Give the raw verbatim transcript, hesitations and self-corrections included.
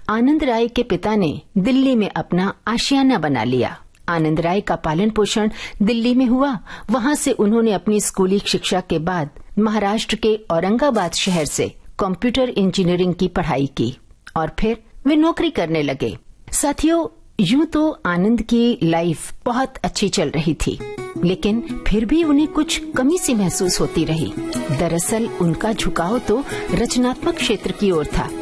आनंद राय के पिता ने दिल्ली में अपना आशियाना बना लिया। आनंद राय का पालन पोषण दिल्ली में हुआ। वहां से उन्होंने अपनी स्कूली शिक्षा के बाद महाराष्ट्र के औरंगाबाद शहर से कंप्यूटर इंजीनियरिंग की पढ़ाई की और फिर वे नौकरी करने लगे। साथियों, यूं तो आनंद की लाइफ बहुत अच्छी चल रही थी, लेकिन फिर भी उन्हें कुछ कमी सी महसूस होती रही। दरअसल उनका झुकाव तो रचनात्मक क्षेत्र की ओर था।